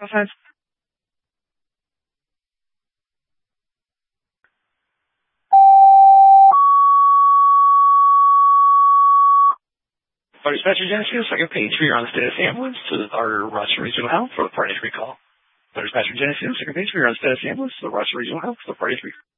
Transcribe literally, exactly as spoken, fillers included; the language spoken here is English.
Okay. Our dispatcher Geneseo, second page for your on status ambulance to our Rochester Regional Health for the party three call. Our dispatcher Geneseo, second page for your on status ambulance to the Rochester Regional Health for the party three.